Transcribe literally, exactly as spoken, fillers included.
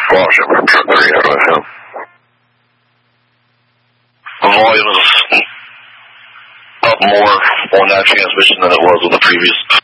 Lost him from truck three, I don't know. The volume is up more on that transmission than it was on the previous.